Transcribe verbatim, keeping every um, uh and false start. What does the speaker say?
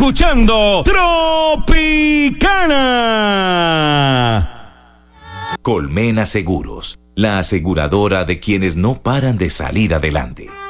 escuchando Tropicana. Colmena Seguros, la aseguradora de quienes no paran de salir adelante.